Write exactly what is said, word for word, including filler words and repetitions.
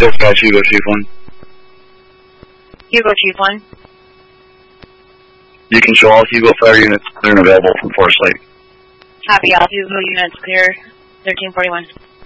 Dispatch, Hugo Chief one. Hugo Chief one. You can show all Hugo fire units clear and available from Forest Lake. Copy, all Hugo units clear, thirteen forty-one.